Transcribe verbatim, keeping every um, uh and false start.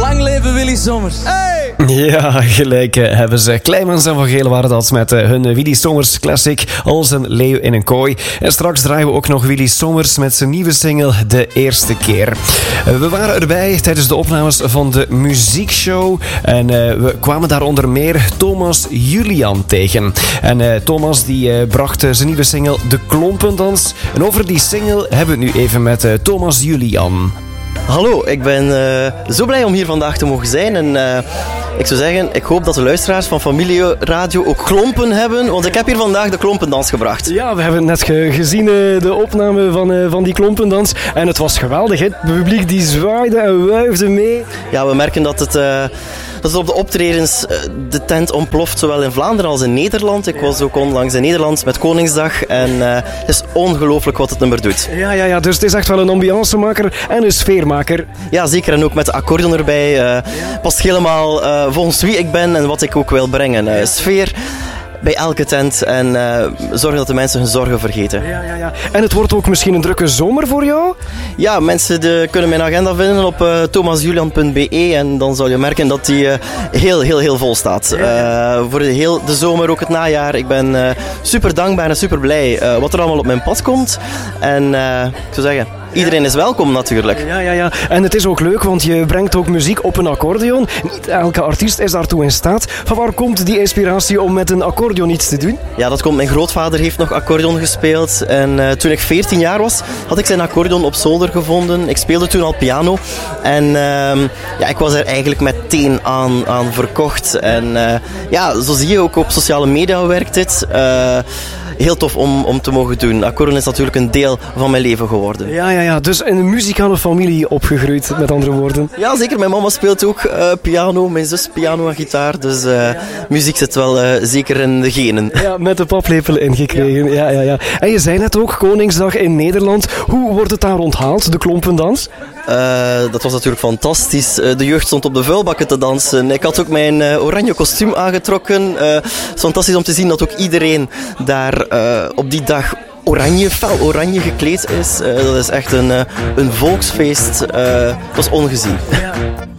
Lang leven Willy Sommers. Hey! Ja, gelijk eh, hebben ze. Kleimans en Van Geel waren dat met eh, hun Willy Sommers classic Als een leeuw in een kooi. En straks draaien we ook nog Willy Sommers met zijn nieuwe single De Eerste Keer. Uh, we waren erbij tijdens de opnames van de muziekshow. En uh, we kwamen daar onder meer Thomas Julian tegen. En uh, Thomas die uh, bracht uh, zijn nieuwe single De Klompendans. En over die single hebben we het nu even met uh, Thomas Julian. Hallo, ik ben uh, zo blij om hier vandaag te mogen zijn. En uh, ik zou zeggen, ik hoop dat de luisteraars van Familie Radio ook klompen hebben. Want ik heb hier vandaag de klompendans gebracht. Ja, we hebben net ge- gezien uh, de opname van, uh, van die klompendans. En het was geweldig, hè? Het publiek die zwaaide en wuifde mee. Ja, we merken dat het... Uh, Dat het op de optredens uh, de tent ontploft, zowel in Vlaanderen als in Nederland. Ik was ook onlangs in Nederland met Koningsdag en uh, het is ongelooflijk wat het nummer doet. Ja, ja, ja, dus het is echt wel een ambiancemaker en een sfeermaker. Ja, zeker. En ook met de accordeon erbij. Uh, ja. Past helemaal uh, volgens wie ik ben en wat ik ook wil brengen. Uh, sfeer bij elke tent en uh, zorgen dat de mensen hun zorgen vergeten. Ja, ja, ja. En het wordt ook misschien een drukke zomer voor jou? Ja, mensen de, kunnen mijn agenda vinden op uh, thomas julian punt b e en dan zal je merken dat die uh, heel, heel, heel vol staat. Uh, voor de, heel, de zomer, ook het najaar. Ik ben uh, super dankbaar en super blij uh, wat er allemaal op mijn pad komt. En uh, ik zou zeggen... Iedereen is welkom natuurlijk. Ja, ja, ja. En het is ook leuk, want je brengt ook muziek op een accordeon. Niet elke artiest is daartoe in staat. Van waar komt die inspiratie om met een accordeon iets te doen? Ja, dat komt. Mijn grootvader heeft nog accordeon gespeeld. En uh, toen ik veertien jaar was, had ik zijn accordeon op zolder gevonden. Ik speelde toen al piano. En uh, ja, ik was er eigenlijk meteen aan, aan verkocht. En uh, ja, zo zie je ook op sociale media werkt dit. Uh, Heel tof om, om te mogen doen. Accordeon is natuurlijk een deel van mijn leven geworden. Ja, ja, ja. Dus in een muzikale familie opgegroeid, met andere woorden. Ja, zeker. Mijn mama speelt ook uh, piano, mijn zus piano en gitaar. Dus uh, ja, ja. muziek zit wel uh, zeker in de genen. Ja, met de paplepel ingekregen. Ja. Ja, ja, ja. En je zei net ook, Koningsdag in Nederland. Hoe wordt het daar onthaald, de klompendans? Uh, dat was natuurlijk fantastisch. Uh, de jeugd stond op de vuilbakken te dansen. Ik had ook mijn uh, oranje kostuum aangetrokken. Uh, het is fantastisch om te zien dat ook iedereen daar uh, op die dag oranje, fel oranje gekleed is. Uh, dat is echt een, uh, een volksfeest. Uh, dat was ongezien. Ja.